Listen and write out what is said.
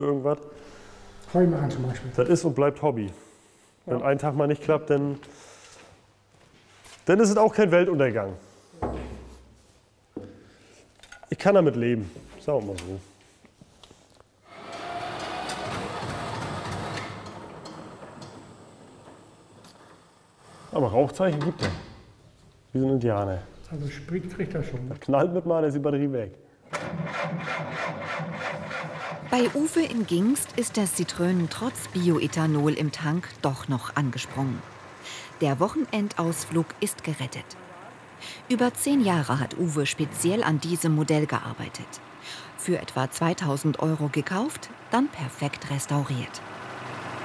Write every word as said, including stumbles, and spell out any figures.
irgendwas. Heu machen zum Beispiel. Das ist und bleibt Hobby. Wenn ja. ein Tag mal nicht klappt, dann, dann ist es auch kein Weltuntergang. Ich kann damit leben, sagen wir mal so. Aber Rauchzeichen gibt er. Wie so ein Indianer. Also Sprit kriegt er schon. Das knallt mit mal, dann ist die Batterie weg. Bei Uwe in Gingst ist der Citroën trotz Bioethanol im Tank doch noch angesprungen. Der Wochenendausflug ist gerettet. Über zehn Jahre hat Uwe speziell an diesem Modell gearbeitet. Für etwa zweitausend Euro gekauft, dann perfekt restauriert.